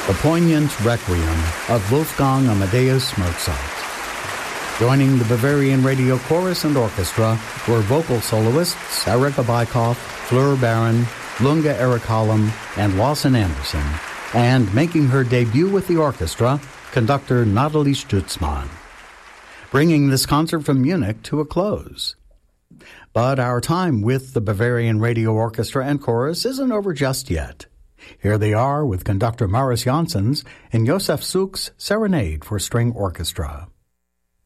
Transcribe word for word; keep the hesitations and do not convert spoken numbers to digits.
the poignant requiem of Wolfgang Amadeus Mozart. Joining the Bavarian Radio Chorus and Orchestra were vocal soloists Erika Bykhoff, Fleur Baron, Lunga Eric Hollum, and Lawson Anderson, and making her debut with the orchestra, conductor Nathalie Stutzmann, bringing this concert from Munich to a close. But our time with the Bavarian Radio Orchestra and Chorus isn't over just yet. Here they are with conductor Maris Janssens in Josef Suk's Serenade for String Orchestra.